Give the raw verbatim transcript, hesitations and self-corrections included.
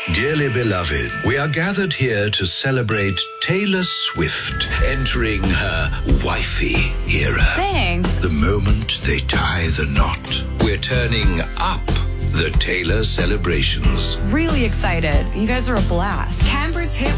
Dearly beloved, we are gathered here to celebrate Taylor Swift entering her wifey era. Thanks. The moment they tie the knot, we're turning up the Taylor celebrations. Really excited. You guys are a blast. Canberra's hit